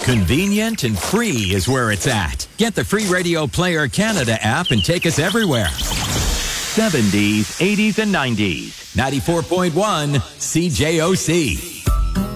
Convenient and free is where it's at. Get the free Radio Player Canada app and take us everywhere. 70s, 80s, and 90s. 94.1 CJOC.